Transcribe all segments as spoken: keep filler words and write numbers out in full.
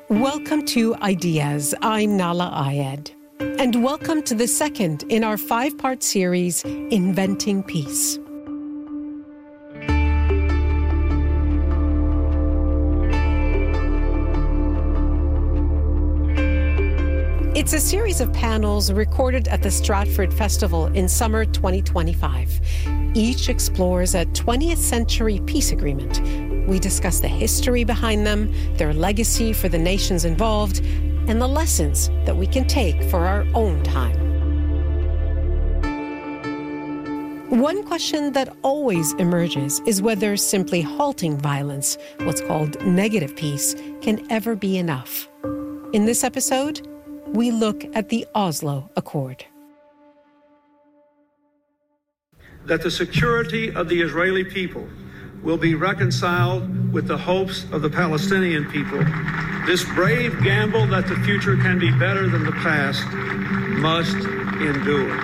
Welcome to Ideas. I'm Nahlah Ayed. And welcome to the second in our five-part series, Inventing Peace. It's a series of panels recorded at the Stratford Festival in summer twenty twenty-five. Each explores a twentieth century peace agreement. We discuss the history behind them, their legacy for the nations involved, and the lessons that we can take for our own time. One question that always emerges is whether simply halting violence, what's called negative peace, can ever be enough. In this episode, we look at the Oslo Accord. That the security of the Israeli people will be reconciled with the hopes of the Palestinian people. This brave gamble that the future can be better than the past must endure.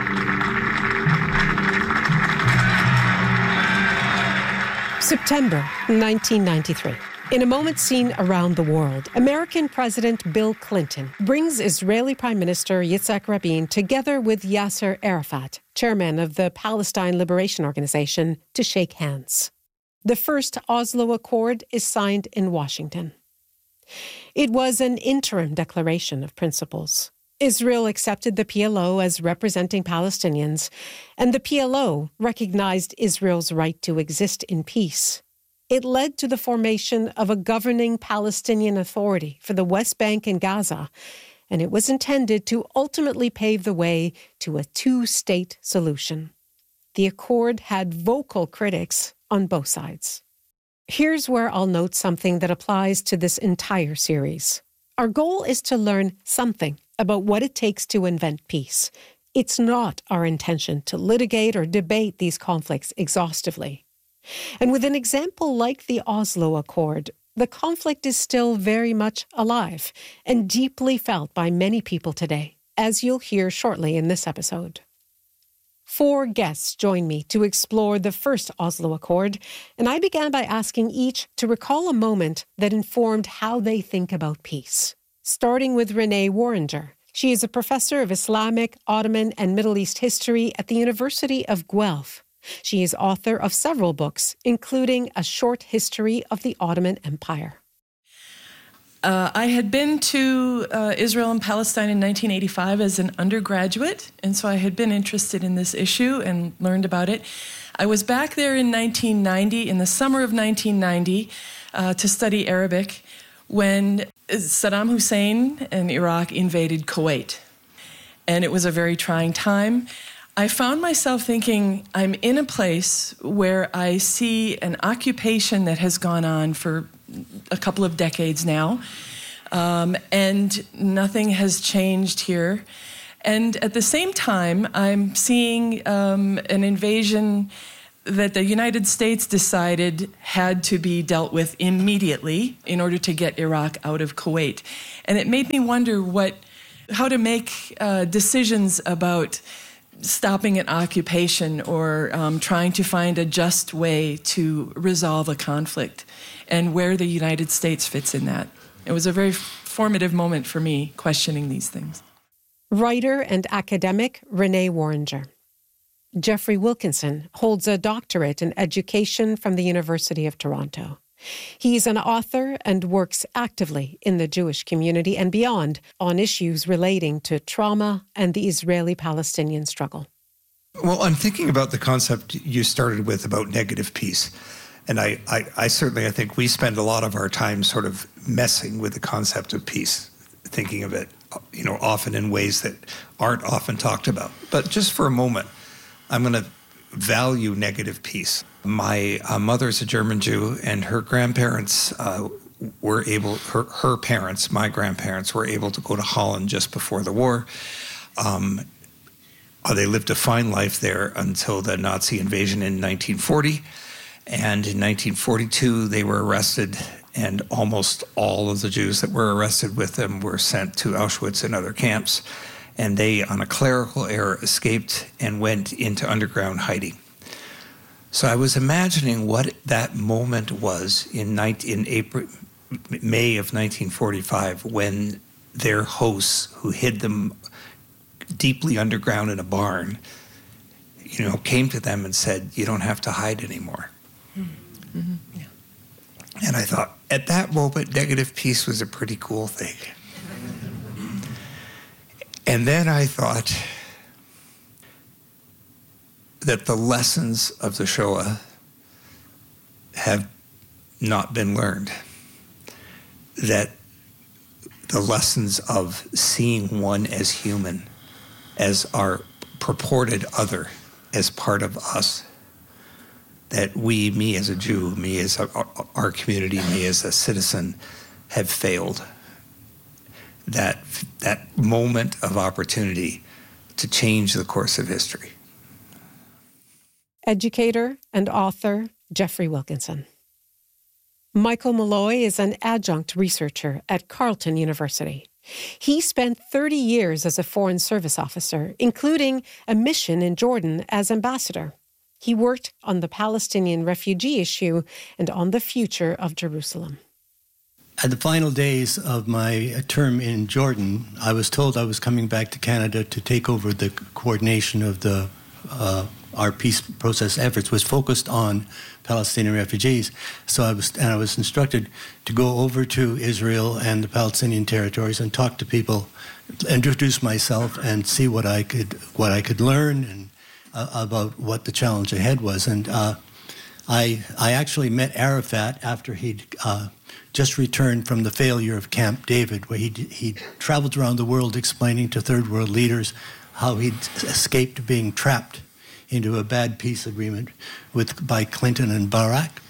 September nineteen ninety-three. In a moment seen around the world, American President Bill Clinton brings Israeli Prime Minister Yitzhak Rabin together with Yasser Arafat, chairman of the Palestine Liberation Organization, to shake hands. The first Oslo Accord is signed in Washington. It was an interim declaration of principles. Israel accepted the P L O as representing Palestinians, and the P L O recognized Israel's right to exist in peace. It led to the formation of a governing Palestinian Authority for the West Bank and Gaza, and it was intended to ultimately pave the way to a two-state solution. The accord had vocal critics on both sides. Here's where I'll note something that applies to this entire series. Our goal is to learn something about what it takes to invent peace. It's not our intention to litigate or debate these conflicts exhaustively. And with an example like the Oslo Accord, the conflict is still very much alive and deeply felt by many people today, as you'll hear shortly in this episode. Four guests join me to explore the first Oslo Accord, and I began by asking each to recall a moment that informed how they think about peace. Starting with Renee Worringer. She is a professor of Islamic, Ottoman, and Middle East history at the University of Guelph. She is author of several books, including A Short History of the Ottoman Empire. Uh, I had been to uh, Israel and Palestine in nineteen eighty-five as an undergraduate, and so I had been interested in this issue and learned about it. I was back there in nineteen ninety, in the summer of nineteen ninety, uh, to study Arabic, when Saddam Hussein and Iraq invaded Kuwait. And it was a very trying time. I found myself thinking, I'm in a place where I see an occupation that has gone on for a couple of decades now, um, and nothing has changed here. And at the same time, I'm seeing um, an invasion that the United States decided had to be dealt with immediately in order to get Iraq out of Kuwait. And it made me wonder what, how to make uh, decisions about stopping an occupation or um, trying to find a just way to resolve a conflict, and where the United States fits in that. It was a very formative moment for me, questioning these things. Writer and academic Renee Worringer. Jeffrey Wilkinson holds a doctorate in education from the University of Toronto. He's an author and works actively in the Jewish community and beyond on issues relating to trauma and the Israeli-Palestinian struggle. Well, I'm thinking about the concept you started with about negative peace. And I, I, I certainly, I think we spend a lot of our time sort of messing with the concept of peace, thinking of it, you know, often in ways that aren't often talked about. But just for a moment, I'm going to value negative peace. My uh, mother's a German Jew, and her grandparents uh, were able, her, her parents, my grandparents, were able to go to Holland just before the war. Um, uh, they lived a fine life there until the Nazi invasion in nineteen forty. And in nineteen forty-two, they were arrested, and almost all of the Jews that were arrested with them were sent to Auschwitz and other camps. And they, on a clerical error, escaped and went into underground hiding. So I was imagining what that moment was in, in April, May of nineteen forty-five, when their hosts, who hid them deeply underground in a barn, you know, came to them and said, "You don't have to hide anymore." Mm-hmm. Mm-hmm. Yeah. And I thought, at that moment, negative peace was a pretty cool thing. And then I thought that the lessons of the Shoah have not been learned. That the lessons of seeing one as human, as our purported other, as part of us, that we, me as a Jew, me as a, our community, me as a citizen, have failed. That that moment of opportunity to change the course of history. Educator and author Jeffrey Wilkinson. Michael Malloy is an adjunct researcher at Carleton University. He spent thirty years as a Foreign Service officer, including a mission in Jordan as ambassador. He worked on the Palestinian refugee issue and on the future of Jerusalem. At the final days of my term in Jordan, I was told I was coming back to Canada to take over the coordination of the uh, our peace process efforts, was focused on Palestinian refugees. So I was, and I was instructed to go over to Israel and the Palestinian territories and talk to people, introduce myself, and see what I could what I could learn and uh, about what the challenge ahead was. And uh, I I actually met Arafat after he'd uh, just returned from the failure of Camp David, where he he traveled around the world explaining to third world leaders how he'd escaped being trapped into a bad peace agreement with by Clinton and Barak.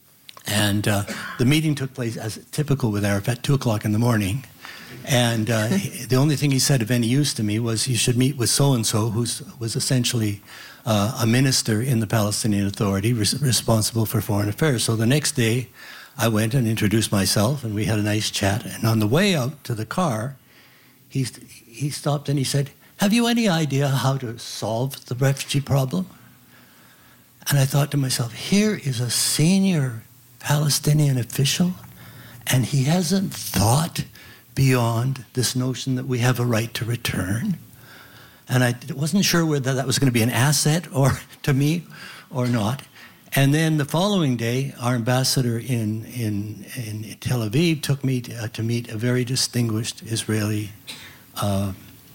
And uh, the meeting took place, as typical with Arafat, two o'clock in the morning. And uh, the only thing he said of any use to me was, you should meet with so-and-so, who was essentially uh, a minister in the Palestinian Authority res- responsible for foreign affairs. So the next day, I went and introduced myself, and we had a nice chat. And on the way out to the car, he, he stopped and he said, "Have you any idea how to solve the refugee problem?" And I thought to myself, here is a senior Palestinian official, and he hasn't thought beyond this notion that we have a right to return. And I wasn't sure whether that was going to be an asset or to me or not. And then the following day, our ambassador in in, in Tel Aviv took me to, uh, to meet a very distinguished Israeli uh,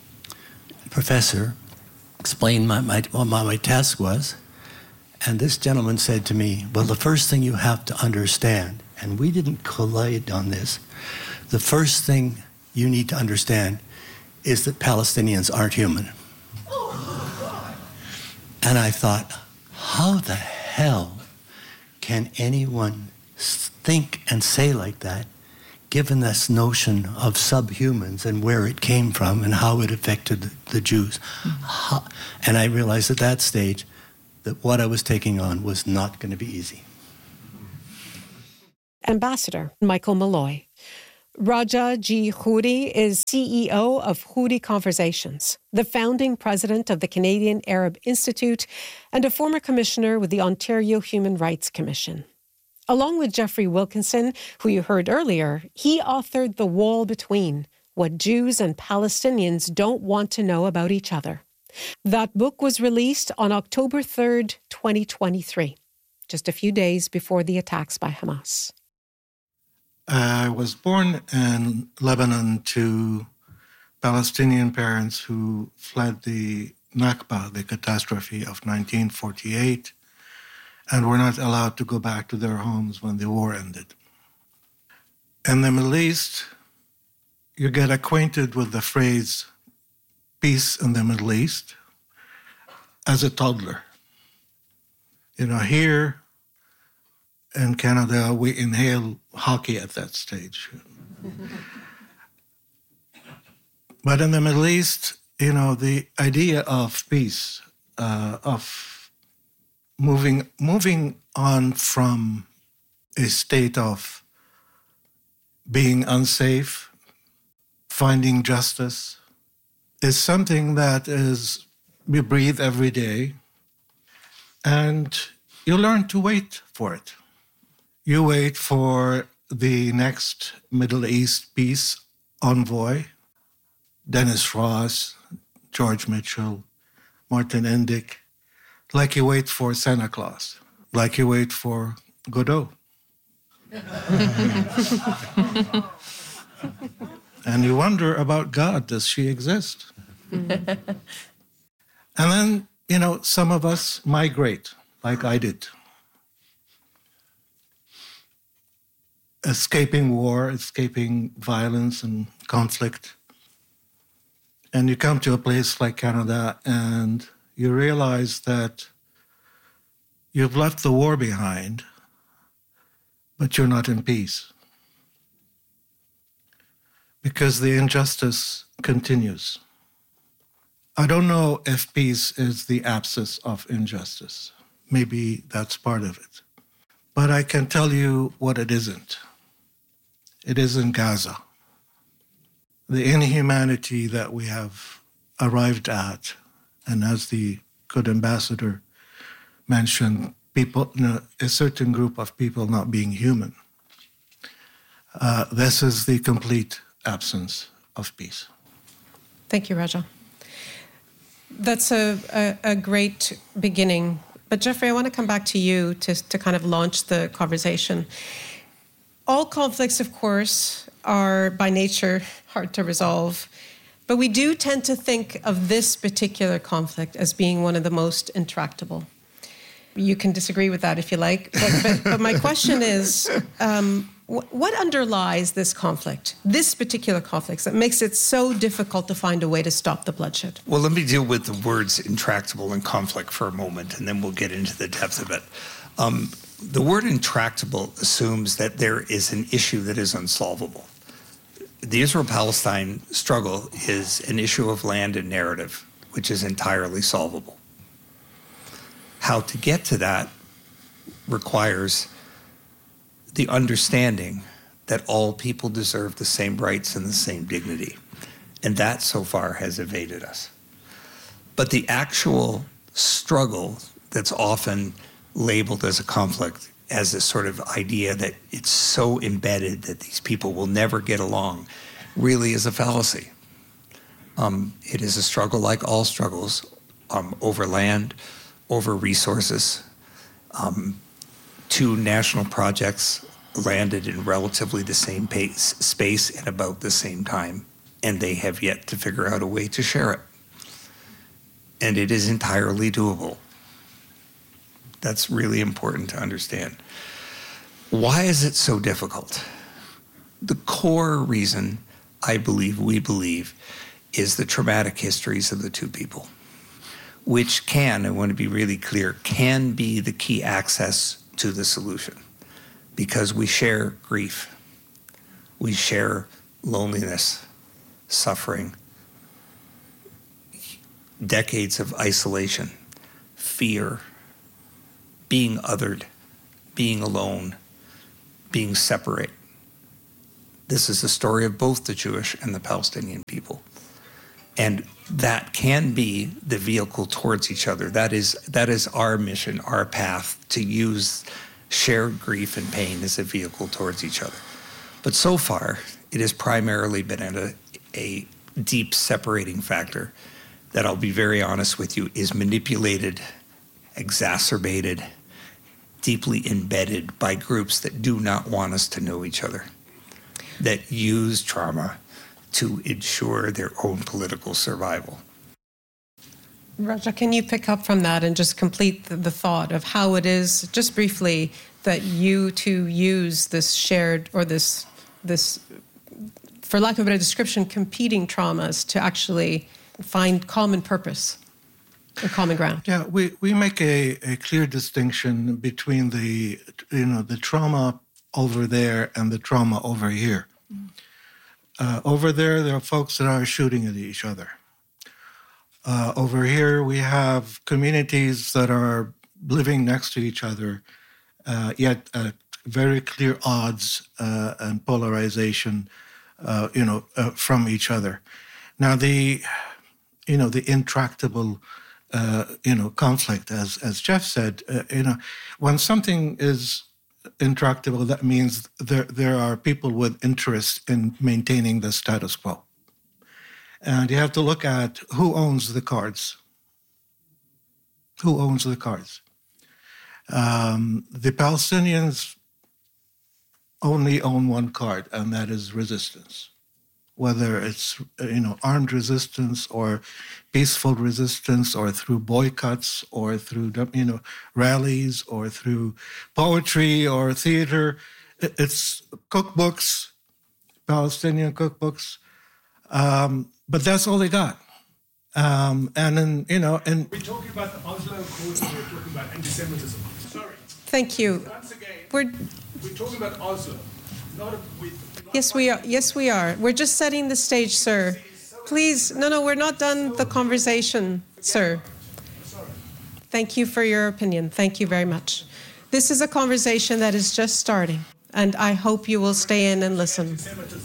professor, explained my, my, what my, my task was. And this gentleman said to me, well, the first thing you have to understand, and we didn't collide on this, the first thing you need to understand is that Palestinians aren't human. And I thought, how the hell can anyone think and say like that, given this notion of subhumans and where it came from and how it affected the, the Jews? Mm-hmm. How, and I realized at that stage that what I was taking on was not going to be easy. Ambassador Michael Malloy. Raja G. Khouri is C E O of Khouri Conversations, the founding president of the Canadian Arab Institute, and a former commissioner with the Ontario Human Rights Commission. Along with Jeffrey Wilkinson, who you heard earlier, he authored The Wall Between, What Jews and Palestinians Don't Want to Know About Each Other. That book was released on October third, twenty twenty-three, just a few days before the attacks by Hamas. I was born in Lebanon to Palestinian parents who fled the Nakba, the catastrophe of nineteen forty-eight, and were not allowed to go back to their homes when the war ended. In the Middle East, you get acquainted with the phrase peace in the Middle East as a toddler. You know, here in Canada, we inhale hockey at that stage. But in the Middle East, you know, the idea of peace, uh, of moving moving on from a state of being unsafe, finding justice, is something that is, we breathe every day, and you learn to wait for it. You wait for the next Middle East peace envoy, Dennis Ross, George Mitchell, Martin Indyk, like you wait for Santa Claus, like you wait for Godot. And you wonder about God, does she exist? And then, you know, some of us migrate, like I did. Escaping war, escaping violence and conflict. And you come to a place like Canada and you realize that you've left the war behind, but you're not in peace. Because the injustice continues. I don't know if peace is the absence of injustice. Maybe that's part of it. But I can tell you what it isn't. It isn't Gaza. The inhumanity that we have arrived at, and as the good ambassador mentioned, people, you know, a certain group of people not being human. Uh, this is the complete absence of peace. Thank you, Raja. That's a, a, a great beginning. But Jeffrey, I want to come back to you to, to kind of launch the conversation. All conflicts, of course, are by nature hard to resolve. But we do tend to think of this particular conflict as being one of the most intractable. You can disagree with that if you like. But, but, but my question is, um, wh- what underlies this conflict, this particular conflict, that makes it so difficult to find a way to stop the bloodshed? Well, let me deal with the words intractable and conflict for a moment, and then we'll get into the depth of it. Um, the word intractable assumes that there is an issue that is unsolvable. The Israel-Palestine struggle is an issue of land and narrative, which is entirely solvable. How to get to that requires the understanding that all people deserve the same rights and the same dignity. And that so far has evaded us. But the actual struggle that's often labeled as a conflict, as this sort of idea that it's so embedded that these people will never get along, really is a fallacy. Um, it is a struggle like all struggles um, over land, over resources. Um, two national projects landed in relatively the same pace, space at about the same time, and they have yet to figure out a way to share it. And it is entirely doable. That's really important to understand. Why is it so difficult? The core reason I believe, we believe, is the traumatic histories of the two people, which can, I want to be really clear, can be the key access to the solution, because we share grief, we share loneliness, suffering, decades of isolation, fear, being othered, being alone, being separate. This is the story of both the Jewish and the Palestinian people. And that can be the vehicle towards each other. That is, that is our mission, our path, to use shared grief and pain as a vehicle towards each other. But so far, it has primarily been a, a deep separating factor that, I'll be very honest with you, is manipulated, exacerbated, deeply embedded by groups that do not want us to know each other, that use trauma to ensure their own political survival. Raja, can you pick up from that and just complete the, the thought of how it is, just briefly, that you two use this shared, or this, this, for lack of a better description, competing traumas to actually find common purpose and common ground? Yeah, we, we make a, a clear distinction between the, you know, the trauma over there and the trauma over here. Mm. Uh, over there, there are folks that are shooting at each other. Uh, over here, we have communities that are living next to each other, uh, yet at very clear odds uh, and polarization, uh, you know, uh, from each other. Now, the, you know, the intractable, uh, you know, conflict, as as Jeff said, uh, you know, when something is intractable, that means there, there are people with interest in maintaining the status quo. And you have to look at who owns the cards. Who owns the cards? Um, the Palestinians only own one card, and that is resistance. Whether it's, you know, armed resistance or peaceful resistance, or through boycotts, or through, you know, rallies, or through poetry or theater. It's cookbooks, Palestinian cookbooks, um, but that's all they got. Um, and then, you know, and we're talking about the Oslo Accords, and we're talking about anti-Semitism. Sorry. Thank you. Once again, We're we're talking about Oslo, not a, we. Yes, we are. Yes, we are. We're just setting the stage, sir. Please, no, no, we're not done the conversation, sir. Thank you for your opinion. Thank you very much. This is a conversation that is just starting, and I hope you will stay in and listen.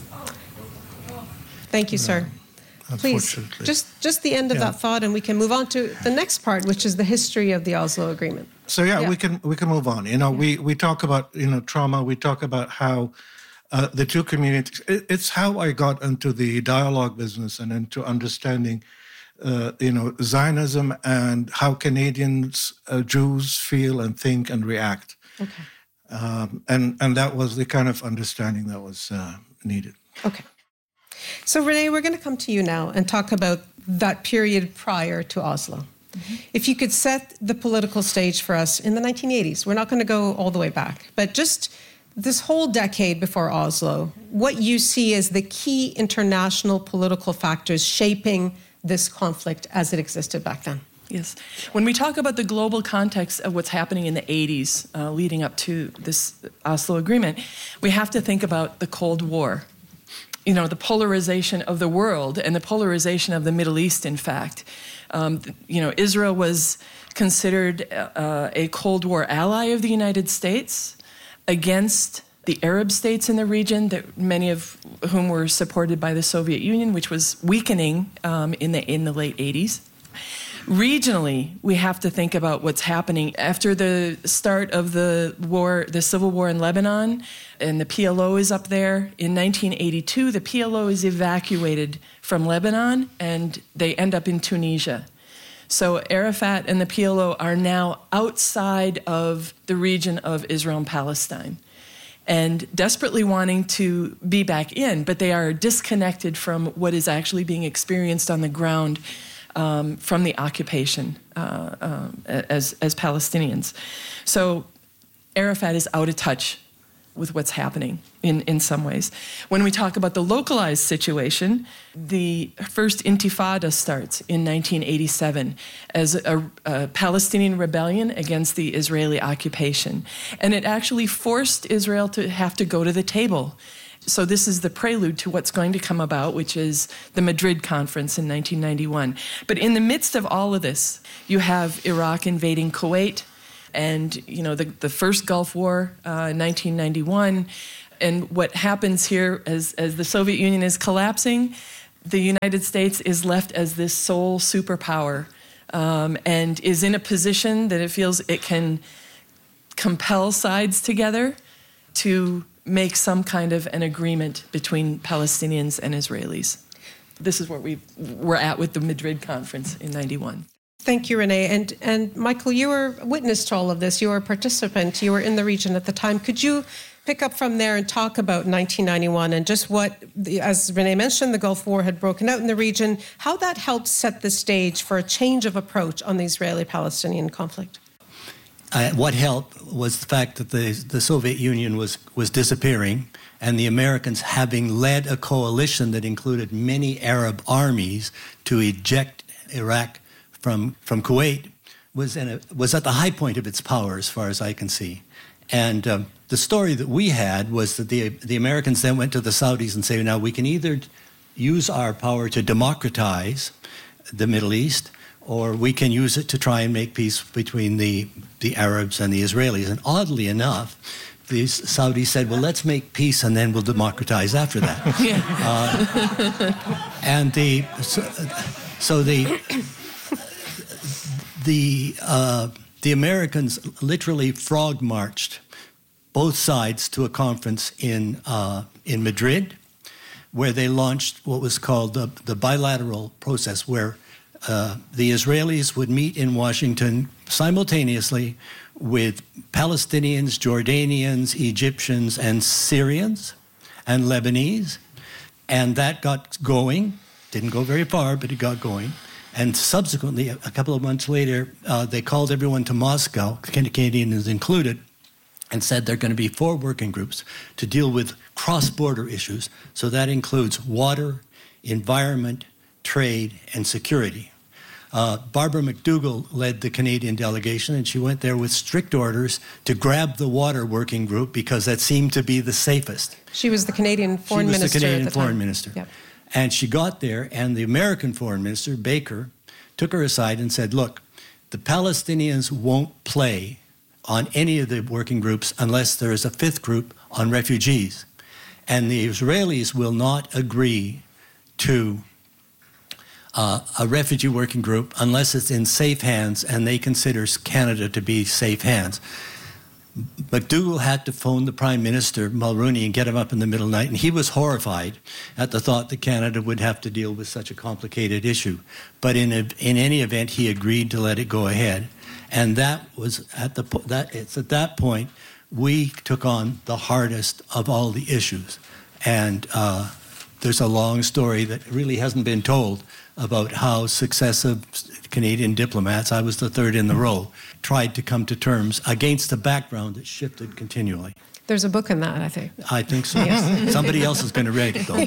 Thank you, sir. Please, just, just the end of Yeah. that thought, and we can move on to the next part, which is the history of the Oslo Agreement. So yeah, Yeah. we can we can move on. You know, we we talk about, you know, trauma. We talk about how uh, the two communities. It, it's how I got into the dialogue business and into understanding, uh, you know, Zionism and how Canadians, uh, Jews feel and think and react. Okay. Um, and and that was the kind of understanding that was uh, needed. Okay. So, Renee, we're going to come to you now and talk about that period prior to Oslo. Mm-hmm. If you could set the political stage for us in the nineteen eighties, we're not going to go all the way back, but just this whole decade before Oslo, what you see as the key international political factors shaping this conflict as it existed back then. Yes. When we talk about the global context of what's happening in the eighties uh, leading up to this Oslo Agreement, we have to think about the Cold War. You know, the polarization of the world and the polarization of the Middle East, in fact. Um, you know, Israel was considered uh, a Cold War ally of the United States against the Arab states in the region, that many of whom were supported by the Soviet Union, which was weakening um, in the in the late eighties. Regionally, we have to think about what's happening after the start of the war, the civil war in Lebanon, and the P L O is up there. In nineteen eighty-two, the P L O is evacuated from Lebanon, and they end up in Tunisia. So Arafat and the P L O are now outside of the region of Israel and Palestine, and desperately wanting to be back in, but they are disconnected from what is actually being experienced on the ground Um, from the occupation uh, um, as, as Palestinians. So Arafat is out of touch with what's happening in, in some ways. When we talk about the localized situation, the first Intifada starts in nineteen eighty-seven as a, a Palestinian rebellion against the Israeli occupation. And it actually forced Israel to have to go to the table. So this is the prelude to what's going to come about, which is the Madrid Conference in nineteen ninety-one. But in the midst of all of this, you have Iraq invading Kuwait, and you know the, the first Gulf War uh, in nineteen ninety-one. And what happens here as, as the Soviet Union is collapsing, the United States is left as this sole superpower um, and is in a position that it feels it can compel sides together to make some kind of an agreement between Palestinians and Israelis. This is where we were at with the Madrid Conference in ninety-one. Thank you, Renee. And, and Michael, you were witness to all of this. You were a participant. You were in the region at the time. Could you pick up from there and talk about nineteen ninety-one and just what, as Renee mentioned, the Gulf War had broken out in the region, how that helped set the stage for a change of approach on the Israeli-Palestinian conflict? Uh, what helped was the fact that the, the Soviet Union was, was disappearing, and the Americans, having led a coalition that included many Arab armies to eject Iraq from, from Kuwait, was, in a, was at the high point of its power, as far as I can see. And um, the story that we had was that the, the Americans then went to the Saudis and said, now we can either use our power to democratize the Middle East, or we can use it to try and make peace between the, the Arabs and the Israelis. And oddly enough, the Saudis said, well, let's make peace and then we'll democratize after that. Yeah. Uh, and the, so, so the, the, uh, the Americans literally frog marched both sides to a conference in uh, in Madrid, where they launched what was called the, the bilateral process, where uh, the Israelis would meet in Washington simultaneously with Palestinians, Jordanians, Egyptians, and Syrians, and Lebanese. And that got going. Didn't go very far, but it got going. And subsequently, a couple of months later, uh, they called everyone to Moscow, Canadians included, and said there are going to be four working groups to deal with cross-border issues. So that includes water, environment, trade, and security. Uh, Barbara McDougall led the Canadian delegation, and she went there with strict orders to grab the water working group because that seemed to be the safest. She was the Canadian foreign she was minister the Canadian at the foreign time. minister. Yep. And she got there, and the American foreign minister, Baker, took her aside and said, look, the Palestinians won't play on any of the working groups unless there is a fifth group on refugees. And the Israelis will not agree to uh, a refugee working group unless it's in safe hands, and they consider Canada to be safe hands. McDougall had to phone the Prime Minister, Mulroney, and get him up in the middle of the night, and he was horrified at the thought that Canada would have to deal with such a complicated issue. But in a, in any event, he agreed to let it go ahead, and that was at the that it's at that point we took on the hardest of all the issues, and uh, there's a long story that really hasn't been told about how successive Canadian diplomats, I was the third in the row, tried to come to terms against a background that shifted continually. There's a book in that, I think. I think so. Yes. Somebody else is going to read it, though.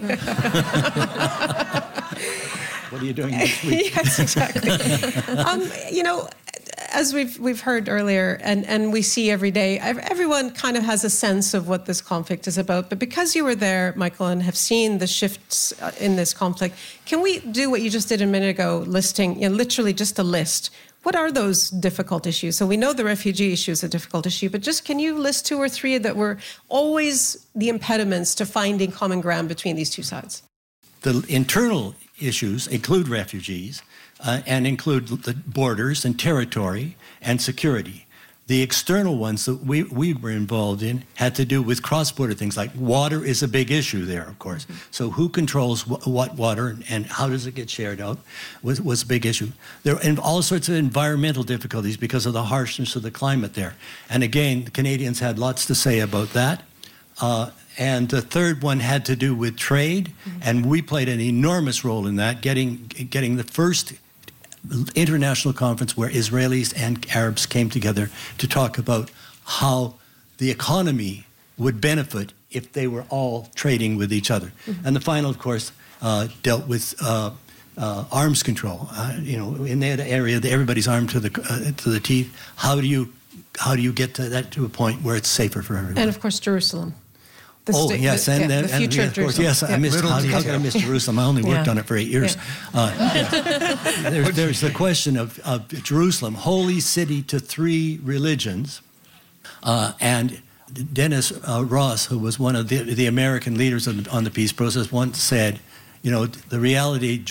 What are you doing next week? Yes, exactly. um, you know, as we've we've heard earlier, and, and we see every day, everyone kind of has a sense of what this conflict is about. But because you were there, Michael, and have seen the shifts in this conflict, can we do what you just did a minute ago, listing, you know, literally just a list? What are those difficult issues? So we know the refugee issue is a difficult issue, but just can you list two or three that were always the impediments to finding common ground between these two sides? The internal issues include refugees uh, and include the borders and territory and security. The external ones that we, we were involved in had to do with cross-border things, like water is a big issue there, of course. Mm-hmm. So who controls wh- what water and how does it get shared out was, was a big issue. There were all sorts of environmental difficulties because of the harshness of the climate there. And again, the Canadians had lots to say about that. Uh, and the third one had to do with trade, mm-hmm. and we played an enormous role in that, getting getting the first international conference where Israelis and Arabs came together to talk about how the economy would benefit if they were all trading with each other. Mm-hmm. And the final, of course, uh, dealt with uh, uh, arms control. Uh, you know, in that area, everybody's armed to the uh, to the teeth. How do you how do you get to that to a point where it's safer for everyone? And of course, Jerusalem. The oh, sta- yes, the, and, yeah, and, the future and, of yeah, of course, Jerusalem. yes, I missed, how, how did I miss Jerusalem? I only worked yeah. on it for eight years. Yeah. Uh, yeah. There's, there's the question of, of Jerusalem, holy city to three religions, uh, and Dennis uh, Ross, who was one of the, the American leaders on the, on the peace process, once said, you know, the reality